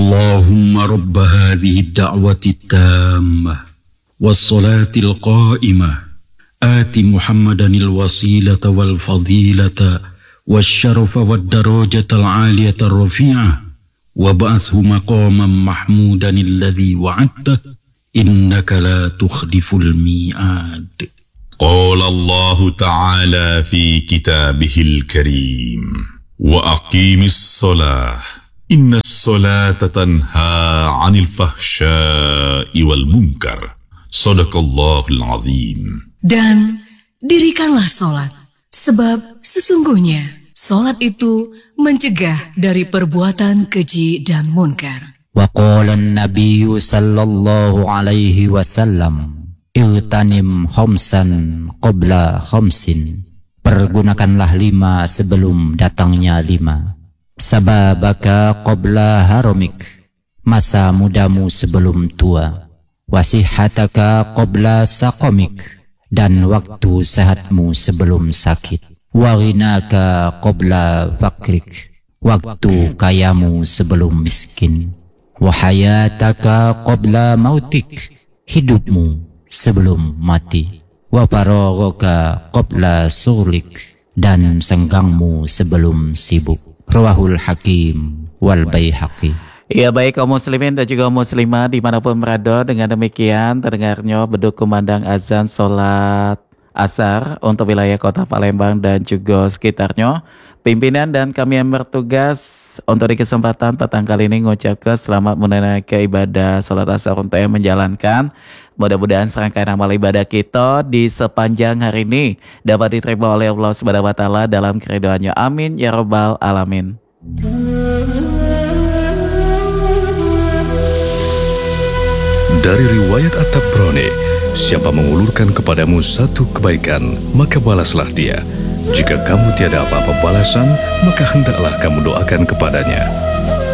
اللهم رب هذه الدعوة التامة والصلاة القائمة آت محمدا الوسيلة والفضيلة والشرف والدرجة العالية الرفيعة وابعثه مقاما محمودا الذي وعدته إنك لا تخلف الميعاد. قال الله تعالى في كتابه الكريم وأقيم الصلاة إن الصلاة تنهى عن الفحشاء والمنكر صدق الله العظيم. Dan dirikanlah solat, sebab sesungguhnya solat itu mencegah dari perbuatan keji dan munkar. Wa qala an-nabiy sallallahu alaihi wasallam Iltanim khamsan qabla khamsin. Pergunakanlah 5 sebelum datangnya 5. Sababaka qabla haramik. Masa mudamu sebelum tua. Wasihataka qabla saqamik. Dan waktu sehatmu sebelum sakit. Waghinaka qabla fakrik. Waktu kayamu sebelum miskin. Wahayataka qabla mautik. Hidupmu sebelum mati. Wa faraghaka qabla sughlik. Dan senggangmu sebelum sibuk. Rawahul Hakim wal Baihaqi. Ya, baik kaum muslimin dan juga muslimah dimanapun berada, dengan demikian terdengarnya beduk kumandang azan sholat asar untuk wilayah kota Palembang dan juga sekitarnya. Pimpinan dan kami yang bertugas untuk di kesempatan petang kali ini ngucapkan selamat menunaikan ibadah sholat asar untuk yang menjalankan. Mudah-mudahan serangkaian amal ibadah kita di sepanjang hari ini dapat diterima oleh Allah Subhanahu wa taala dalam keridhaannya. Amin ya rabbal alamin. Dari riwayat At-Tabrani, siapa mengulurkan kepadamu satu kebaikan, maka balaslah dia. Jika kamu tiada apa-apa balasan, maka hendaklah kamu doakan kepadanya.